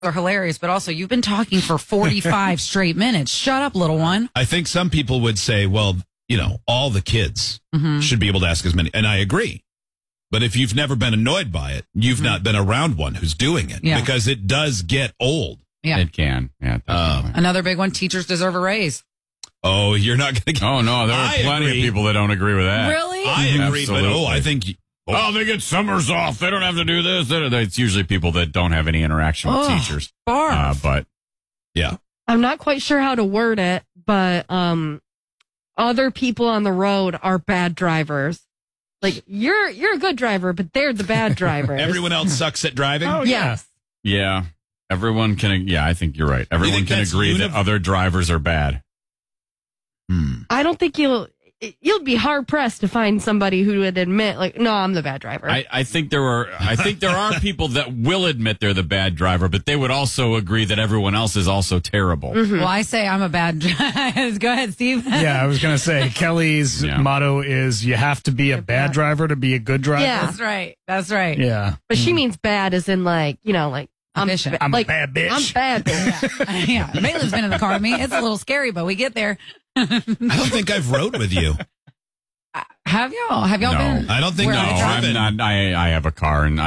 are hilarious, but also you've been talking for 45 straight minutes. Shut up, little one. I think some people would say, well, all the kids should be able to ask as many. And I agree. But if you've never been annoyed by it, you've not been around one who's doing it because it does get old. Yeah. It can. Yeah. Another big one, teachers deserve a raise. Oh, you're not going to get... Oh, no, there are plenty of people that don't agree with that. Really? I agree, Absolutely. but I think... they get summers off. They don't have to do this. It's usually people that don't have any interaction with teachers. But yeah. I'm not quite sure how to word it, but other people on the road are bad drivers. Like, you're a good driver, but they're the bad drivers. Everyone else sucks at driving? Oh, yes. yeah, everyone can. Yeah, I think you're right. Everyone can agree that other drivers are bad. I don't think you'll be hard pressed to find somebody who would admit, like, no, I'm the bad driver. I think there are people that will admit they're the bad driver, but they would also agree that everyone else is also terrible. Well, I say I'm a bad driver. Go ahead, Steve. Yeah, I was going to say, Kelly's motto is you have to be a bad driver to be a good driver. Yeah. That's right. Yeah. But she means bad as in, like, I'm a bad bitch. I'm bad bitch. Yeah. Maitland's been in the car with me. It's a little scary, but we get there. I don't think I've rode with you. Have y'all? Have y'all been? I don't think No, I'm not. I have a car and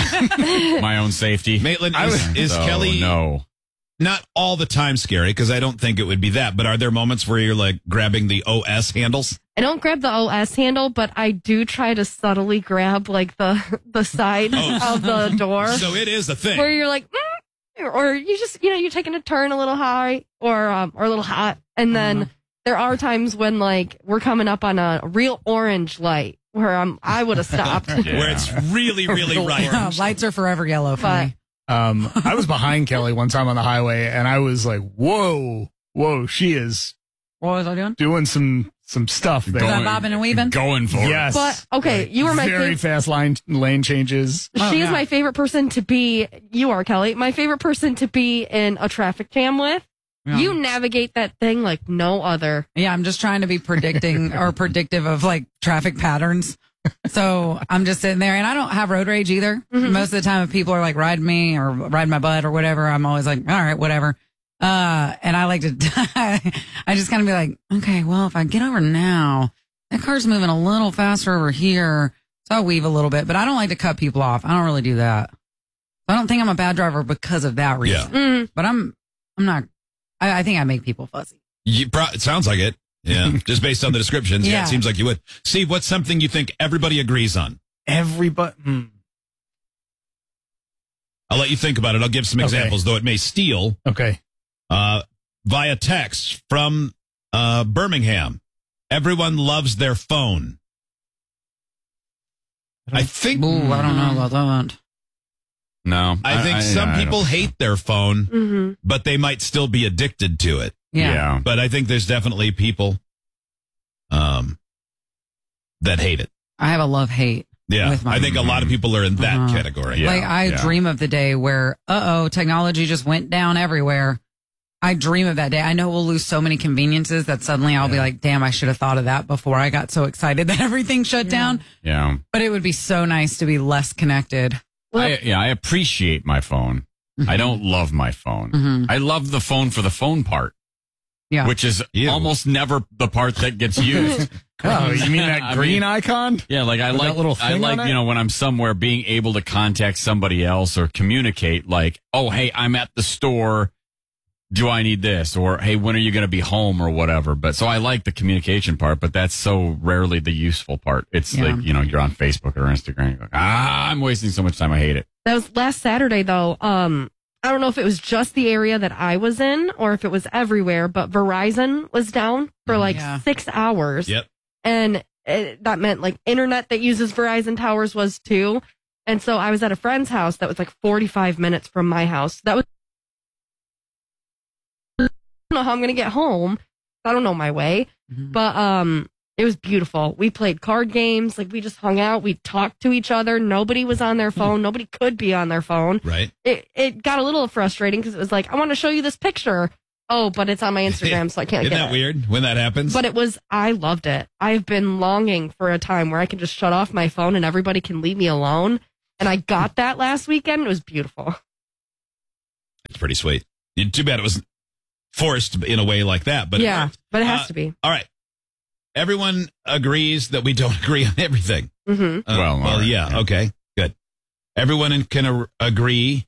my own safety. Maitland, is Kelly not all the time scary? Because I don't think it would be that. But are there moments where you're like grabbing the OS handles? I don't grab the OS handle, but I do try to subtly grab like the side of the door. So it is a thing. Where you're like, or you just, you're taking a turn a little high or a little hot. And then there are times when like we're coming up on a real orange light where I would have stopped. Where it's really, really right. Lights are forever yellow for me. I was behind Kelly one time on the highway and I was like, whoa, she is. What was I doing? Doing some stuff there. Was I bobbing and weaving? Going for it. Yes. But okay, you were my very fast lane changes. She is my favorite person to be. You are, Kelly. My favorite person to be in a traffic jam with. Yeah. You navigate that thing like no other. Yeah, I'm just trying to be predictive of like traffic patterns. So I'm just sitting there and I don't have road rage either. Most of the time if people are like riding me or riding my butt or whatever, I'm always like, all right, whatever. And I like to, I just kind of be like, okay, well, if I get over now, that car's moving a little faster over here. So I'll weave a little bit, but I don't like to cut people off. I don't really do that. I don't think I'm a bad driver because of that reason. Yeah. But I'm not, I think I make people fussy. It sounds like it. Yeah. Just based on the descriptions. Yeah. It seems like you would. Steve, what's something you think everybody agrees on? Everybody. I'll let you think about it. I'll give some examples, though it may steal. Okay. Via text from Birmingham. Everyone loves their phone. I think. Ooh, I don't know about that. No. I think some people hate their phone, but they might still be addicted to it. Yeah. But I think there's definitely people that hate it. I have a love-hate. Yeah. I think a lot of people are in that category. Like, I dream of the day where, technology just went down everywhere. I dream of that day. I know we'll lose so many conveniences that suddenly I'll be like, damn, I should have thought of that before I got so excited that everything shut down. Yeah. But it would be so nice to be less connected. I appreciate my phone. I don't love my phone. I love the phone for the phone part. Yeah. Which is almost never the part that gets used. Oh, you mean that green icon? Yeah, like I like when I'm somewhere being able to contact somebody else or communicate like, oh, hey, I'm at the store. Do I need this? Or, hey, when are you going to be home or whatever? But so I like the communication part, but that's so rarely the useful part. It's like, you're on Facebook or Instagram. You're like, I'm wasting so much time. I hate it. That was last Saturday, though. I don't know if it was just the area that I was in or if it was everywhere, but Verizon was down for 6 hours. Yep. And that meant like internet that uses Verizon towers was too. And so I was at a friend's house that was like 45 minutes from my house. That was, I don't know how I'm going to get home. I don't know my way, but it was beautiful. We played card games. Like we just hung out. We talked to each other. Nobody was on their phone. Nobody could be on their phone. Right. It got a little frustrating because it was like, I want to show you this picture. Oh, but it's on my Instagram, so I can't get it. Isn't that weird when that happens? But I loved it. I've been longing for a time where I can just shut off my phone and everybody can leave me alone. And I got that last weekend. It was beautiful. It's pretty sweet. Too bad it was forced in a way like that. But yeah, but it has to be. All right. Everyone agrees that we don't agree on everything. Mm-hmm. Well, right, yeah. Okay, good. Everyone can agree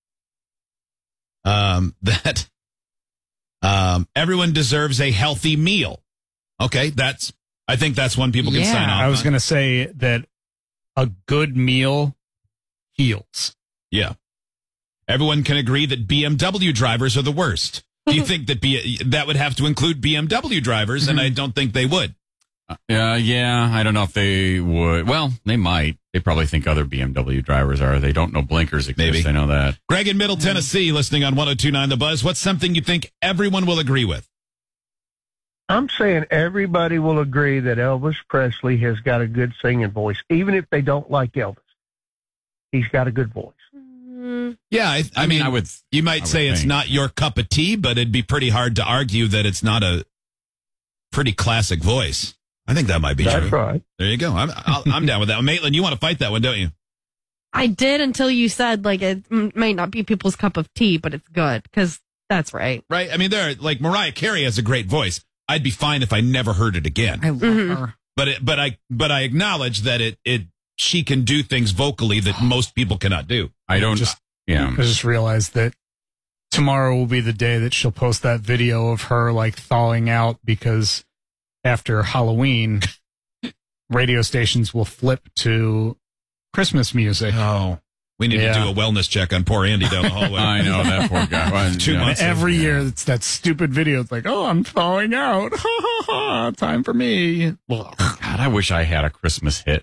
that everyone deserves a healthy meal. Okay, I think that's one people can sign off. I was going to say that a good meal heals. Yeah. Everyone can agree that BMW drivers are the worst. Do you think that that would have to include BMW drivers? And I don't think they would. Yeah, I don't know if they would. Well, they might. They probably think other BMW drivers are. They don't know blinkers exist. Maybe. I know that. Greg in Middle Tennessee, listening on 102.9 The Buzz. What's something you think everyone will agree with? I'm saying everybody will agree that Elvis Presley has got a good singing voice, even if they don't like Elvis. He's got a good voice. Yeah, I mean, you might say it's not your cup of tea, but it'd be pretty hard to argue that it's not a pretty classic voice. I think that might be true. That's right. There you go. I'm down with that. Maitland, you want to fight that one, don't you? I did until you said like it might not be people's cup of tea, but it's good because that's right. Right. I mean, Mariah Carey has a great voice. I'd be fine if I never heard it again. I love her. But I acknowledge that she can do things vocally that most people cannot do. I just realized that tomorrow will be the day that she'll post that video of her like thawing out because after Halloween, radio stations will flip to Christmas music. Oh, we need to do a wellness check on poor Andy down the hallway. I know, that poor guy. Well, 2 months. Every year, it's that stupid video. It's like, oh, I'm thawing out. Time for me. God, I wish I had a Christmas hit.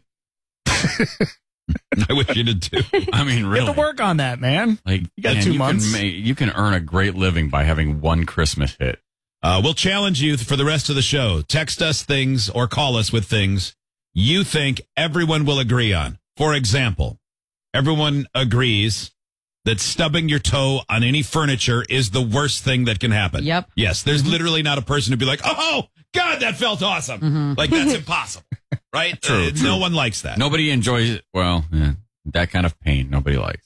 I wish you did too. I mean, really. You have to work on that, man. Like, you got 2 months. You can earn a great living by having one Christmas hit. We'll challenge you for the rest of the show. Text us things or call us with things you think everyone will agree on. For example, everyone agrees that stubbing your toe on any furniture is the worst thing that can happen. Yep. Yes, there's literally not a person who'd be like, oh, God, that felt awesome. Like, that's impossible. Right? True. No one likes that. Nobody enjoys it. Well, that kind of pain, nobody likes.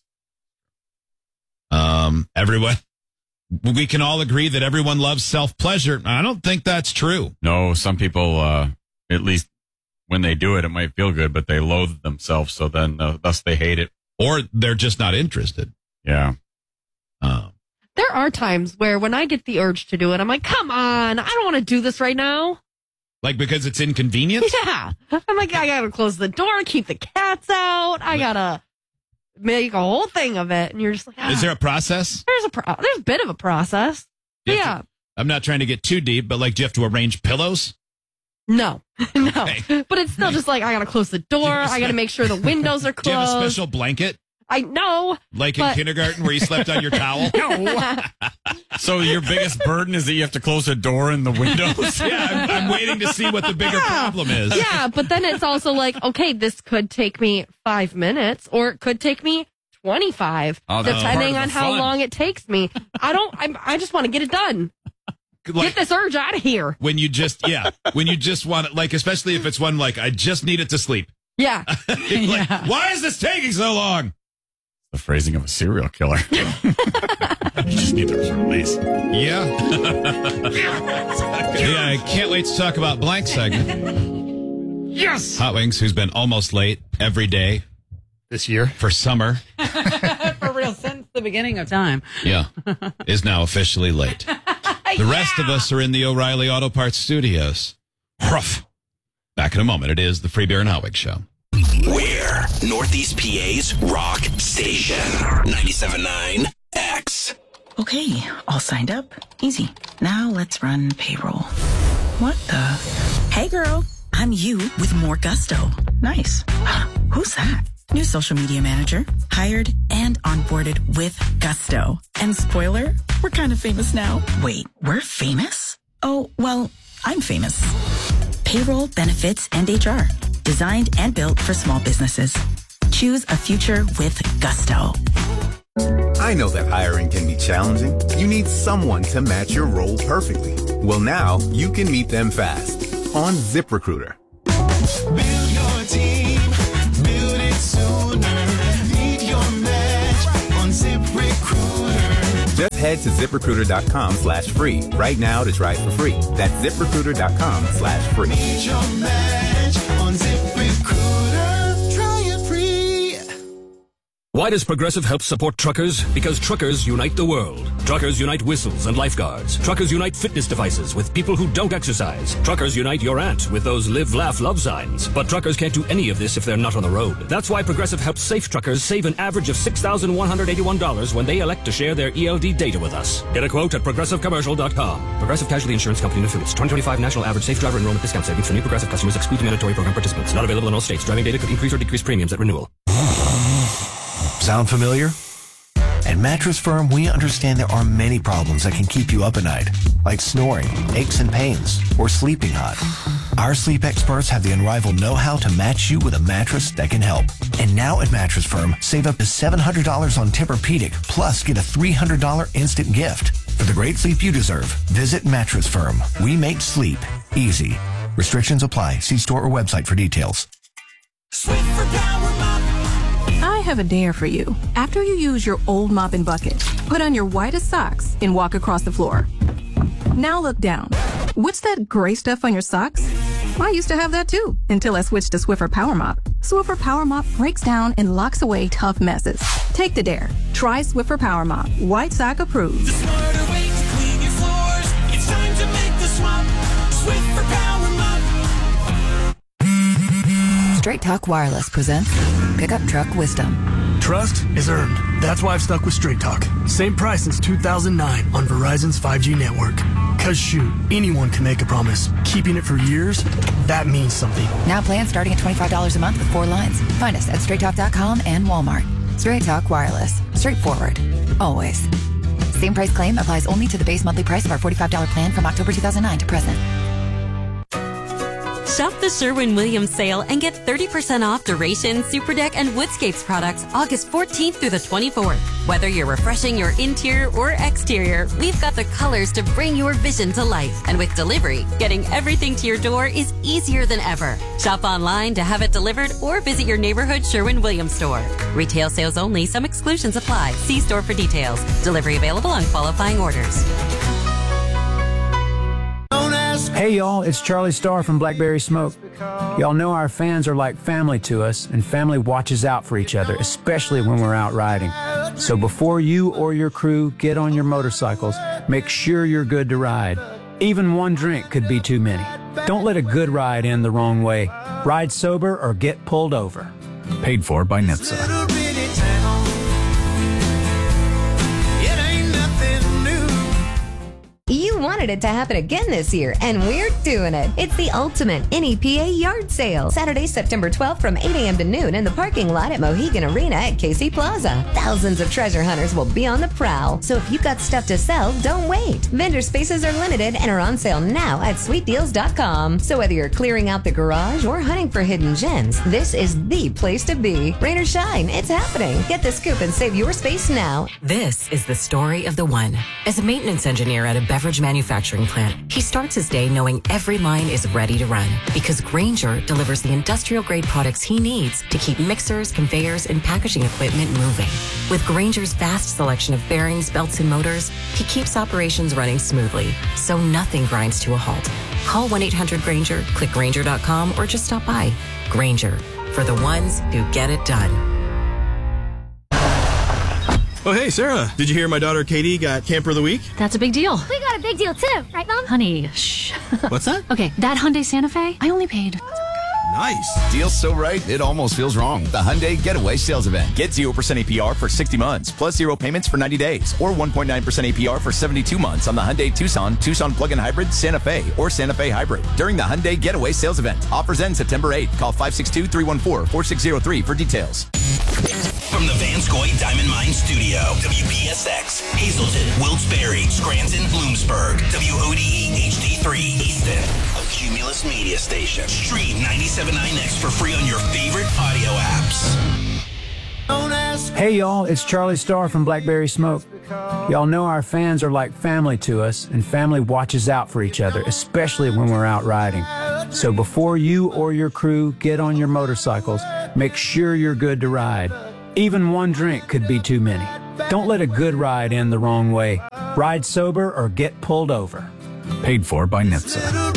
Everyone, we can all agree that everyone loves self-pleasure. I don't think that's true. No, some people, at least when they do it, it might feel good, but they loathe themselves, so then thus they hate it. Or they're just not interested. Yeah. There are times where when I get the urge to do it, I'm like, come on, I don't want to do this right now. Like because it's inconvenient? Yeah. I'm like, I got to close the door, keep the cats out. I got to make a whole thing of it. And you're just like, Is there a process? There's a bit of a process. Yeah. I'm not trying to get too deep, but like, do you have to arrange pillows? No. Okay. But it's still just like, I got to close the door. I got to make sure the windows are closed. Do you have a special blanket? I know. Like in kindergarten where you slept on your towel? No. So your biggest burden is that you have to close a door and the windows? Yeah, I'm waiting to see what the bigger problem is. Yeah, but then it's also like, okay, this could take me 5 minutes or it could take me 25, depending on how long it takes me. I just want to get it done. Get this urge out of here. When you just want it, like, especially if it's one like, I just need it to sleep. Yeah. Like, why is this taking so long? The phrasing of a serial killer. You just need to release. Yeah. Yeah, I can't wait to talk about blank segment. Yes. Hot Wings, who's been almost late every day this year for summer. For real, since the beginning of time. Yeah. Is now officially late. The rest of us are in the O'Reilly Auto Parts studios. Ruff. Back in a moment. It is the Free Beer and Hot Wings Show. We're Northeast PA's rock station. 97.9 X. Okay, all signed up. Easy. Now let's run payroll. What the? Hey girl, I'm you with more gusto. Nice. Who's that? New social media manager. Hired and onboarded with gusto. And spoiler, we're kind of famous now. Wait, we're famous? Oh, well, I'm famous. Payroll, benefits, and HR. Designed and built for small businesses. Choose a future with gusto. I know that hiring can be challenging. You need someone to match your role perfectly. Well, now you can meet them fast on ZipRecruiter. Build your team, build it sooner. Meet your match on ZipRecruiter. Just head to ZipRecruiter.com/free right now to try it for free. That's ZipRecruiter.com/free. Need your match on ZipRecruiter. Try it free. Why does Progressive help support truckers? Because truckers unite the world. Truckers unite whistles and lifeguards. Truckers unite fitness devices with people who don't exercise. Truckers unite your aunt with those live, laugh, love signs. But truckers can't do any of this if they're not on the road. That's why Progressive helps safe truckers save an average of $6,181 when they elect to share their ELD data with us. Get a quote at ProgressiveCommercial.com. Progressive Casualty Insurance Company and Affiliates. 2025 National Average Safe Driver Enrollment Discount Savings for new Progressive customers excludes mandatory program participants. Not available in all states. Driving data could increase or decrease premiums at renewal. Sound familiar? At Mattress Firm, we understand there are many problems that can keep you up at night, like snoring, aches and pains, or sleeping hot. Our sleep experts have the unrivaled know-how to match you with a mattress that can help. And now at Mattress Firm, save up to $700 on Tempur-Pedic, plus get a $300 instant gift. For the great sleep you deserve, visit Mattress Firm. We make sleep easy. Restrictions apply. See store or website for details. Swiffer Power Mop. I have a dare for you. After you use your old mop and bucket, put on your whitest socks and walk across the floor. Now look down. What's that gray stuff on your socks? I used to have that too, until I switched to Swiffer Power Mop. Swiffer Power Mop breaks down and locks away tough messes. Take the dare. Try Swiffer Power Mop. White sock approved. The smarter way to clean your floors. It's time to make the swap. Swiffer Power Mop. Straight Talk Wireless presents Pickup Truck Wisdom. Trust is earned. That's why I've stuck with Straight Talk. Same price since 2009 on Verizon's 5G network. Cause shoot, anyone can make a promise. Keeping it for years, that means something. Now plans starting at $25 a month with 4 lines. Find us at StraightTalk.com and Walmart. Straight Talk Wireless. Straightforward. Always. Same price claim applies only to the base monthly price of our $45 plan from October 2009 to present. Shop the Sherwin-Williams sale and get 30% off Duration, Superdeck, and Woodscapes products August 14th through the 24th. Whether you're refreshing your interior or exterior, we've got the colors to bring your vision to life. And with delivery, getting everything to your door is easier than ever. Shop online to have it delivered or visit your neighborhood Sherwin-Williams store. Retail sales only. Some exclusions apply. See store for details. Delivery available on qualifying orders. Hey y'all, it's Charlie Starr from Blackberry Smoke. Y'all know our fans are like family to us, and family watches out for each other, especially when we're out riding. So before you or your crew get on your motorcycles, make sure you're good to ride. Even one drink could be too many. Don't let a good ride end the wrong way. Ride sober or get pulled over. Paid for by NHTSA. You wanted it to happen again this year, and we're doing it. It's the ultimate NEPA yard sale. Saturday, September 12th from 8 a.m. to noon in the parking lot at Mohegan Arena at Casey Plaza. Thousands of treasure hunters will be on the prowl. So if you've got stuff to sell, don't wait. Vendor spaces are limited and are on sale now at sweetdeals.com. So whether you're clearing out the garage or hunting for hidden gems, this is the place to be. Rain or shine, it's happening. Get the scoop and save your space now. This is the story of the one. As a maintenance engineer at a beverage manufacturing plant, he starts his day knowing every line is ready to run because Grainger delivers the industrial grade products he needs to keep mixers, conveyors, and packaging equipment moving. With Grainger's vast selection of bearings, belts, and motors, he keeps operations running smoothly, so nothing grinds to a halt. Call 1-800-GRAINGER, click Grainger.com, or just stop by. Grainger, for the ones who get it done. Oh, hey, Sarah. Did you hear my daughter Katie got Camper of the Week? That's a big deal. We got a big deal too, right, Mom? Honey, shh. What's that? Okay, that Hyundai Santa Fe, I only paid. Nice. Deal's so right, it almost feels wrong. The Hyundai Getaway Sales Event. Get 0% APR for 60 months, plus 0 payments for 90 days, or 1.9% APR for 72 months on the Hyundai Tucson, Tucson Plug-in Hybrid, Santa Fe, or Santa Fe Hybrid during the Hyundai Getaway Sales Event. Offers end September 8th. Call 562-314-4603 for details. From the Vanscoy Diamond Mine Studio, WPSX, Hazleton, Wilkes-Barre, Scranton, Bloomsburg, WODE HD3, Easton, a Cumulus media station. Stream 97.9X for free on your favorite audio apps. Hey y'all, it's Charlie Starr from Blackberry Smoke. Y'all know our fans are like family to us, and family watches out for each other, especially when we're out riding. So before you or your crew get on your motorcycles, make sure you're good to ride. Even one drink could be too many. Don't let a good ride end the wrong way. Ride sober or get pulled over. Paid for by NHTSA.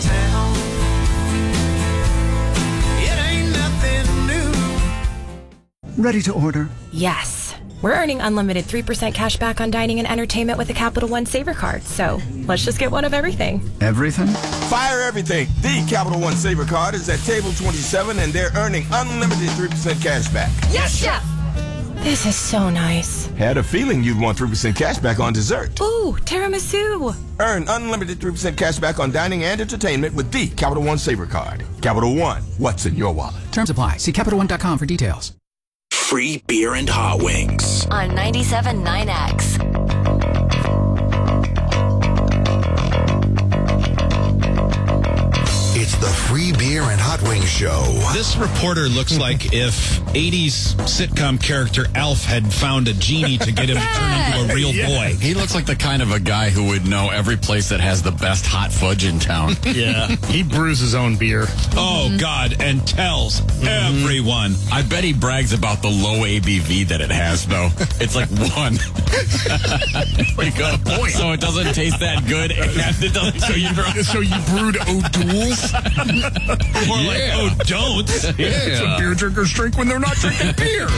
Ready to order? Yes. We're earning unlimited 3% cash back on dining and entertainment with a Capital One Saver card, so let's just get one of everything. Everything? Fire everything. The Capital One Saver card is at table 27, and they're earning unlimited 3% cash back. Yes, Chef! This is so nice. Had a feeling you'd want 3% cash back on dessert. Ooh, tiramisu. Earn unlimited 3% cash back on dining and entertainment with the Capital One Saver card. Capital One, what's in your wallet? Terms apply. See CapitalOne.com for details. Free beer and hot wings. On 97.9X. It's the Free Beer and Hot Wings Show. This reporter looks like if 80s sitcom character Alf had found a genie to get him to turn into a real boy. He looks like the kind of a guy who would know every place that has the best hot fudge in town. Yeah, he brews his own beer. Oh, God, and tells everyone. I bet he brags about the low ABV that it has, though. It's like 1. You got a point. So it doesn't taste that good, and it doesn't so you drunk. So you brewed O'Doul's? More like, oh, don't. Yeah. It's a beer drinkers drink when they're not drinking beer.